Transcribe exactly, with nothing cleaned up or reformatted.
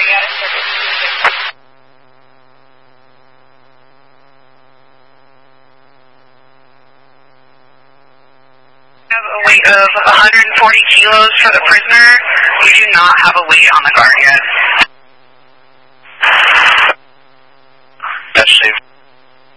got it. Have a weight of one hundred forty kilos for the prisoner. You do not have a weight on the guard yet.